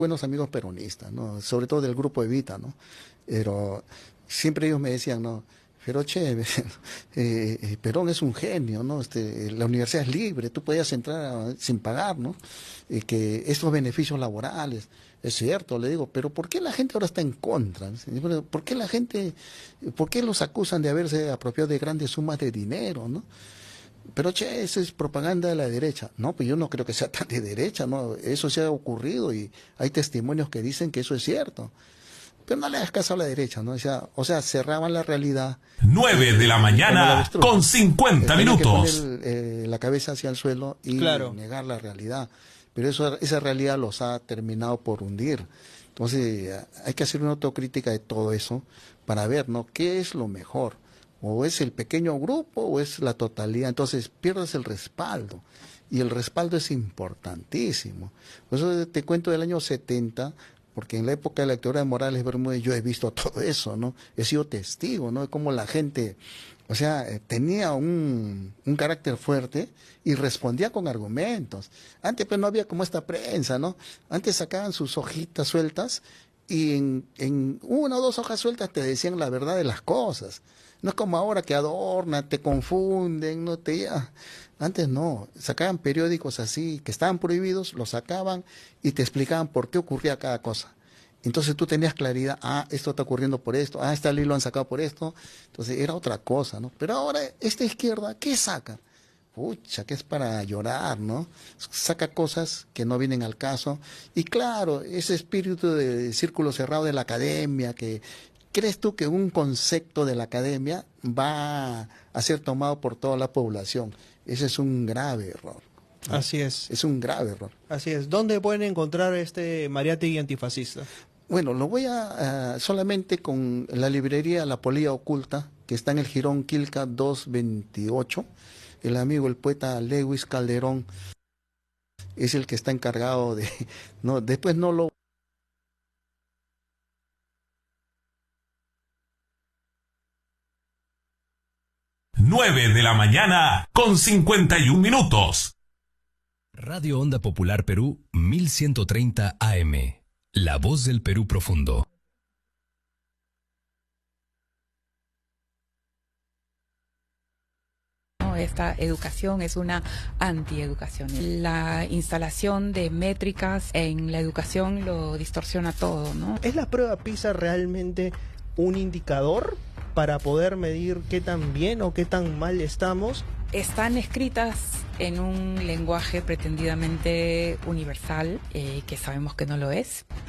buenos amigos peronistas, ¿no? Sobre todo del grupo Evita, ¿no? Pero siempre ellos me decían, ¿no? Pero che, Perón es un genio, ¿no? La universidad es libre, tú podías entrar sin pagar, ¿no? Y que estos beneficios laborales, es cierto, le digo, pero ¿por qué la gente ahora está en contra? ¿Por qué por qué los acusan de haberse apropiado de grandes sumas de dinero, ¿no? Pero che, eso es propaganda de la derecha. No, pues yo no creo que sea tan de derecha, ¿no? Eso se ha ocurrido y hay testimonios que dicen que eso es cierto. Pero no le hagas caso a la derecha, ¿no? O sea, cerraban la realidad. 9 de la mañana con 50 minutos. Que poner la cabeza hacia el suelo y negar la realidad. Pero esa realidad los ha terminado por hundir. Entonces, hay que hacer una autocrítica de todo eso para ver, ¿no? ¿Qué es lo mejor? O es el pequeño grupo o es la totalidad. Entonces pierdes el respaldo. Y el respaldo es importantísimo. Por eso te cuento del año 70, porque en la época de la dictadura de Morales Bermúdez yo he visto todo eso, ¿no? He sido testigo, ¿no? De cómo la gente, o sea, tenía un carácter fuerte y respondía con argumentos. Antes pues no había como esta prensa, ¿no? Antes sacaban sus hojitas sueltas y en una o dos hojas sueltas te decían la verdad de las cosas. No es como ahora que adornan, te confunden, no te... Antes no, sacaban periódicos así, que estaban prohibidos, los sacaban y te explicaban por qué ocurría cada cosa. Entonces tú tenías claridad, esto está ocurriendo por esto, esta ley lo han sacado por esto. Entonces era otra cosa, ¿no? Pero ahora, esta izquierda, ¿qué saca? Pucha, que es para llorar, ¿no? Saca cosas que no vienen al caso. Y claro, ese espíritu de círculo cerrado de la academia, que... ¿Crees tú que un concepto de la academia va a ser tomado por toda la población? Ese es un grave error, ¿no? Así es. Es un grave error. Así es. ¿Dónde pueden encontrar Mariátegui antifascista? Bueno, lo voy a solamente con la librería La Polilla Oculta, que está en el Jirón Quilca 228. El amigo, el poeta Lewis Calderón, es el que está encargado de... No, después no lo... 9 de la mañana con 51 minutos. Radio Onda Popular Perú 1130 AM. La voz del Perú profundo. Esta educación es una antieducación. La instalación de métricas en la educación lo distorsiona todo, ¿no? ¿Es la prueba PISA realmente un indicador para poder medir qué tan bien o qué tan mal estamos? Están escritas en un lenguaje pretendidamente universal, que sabemos que no lo es.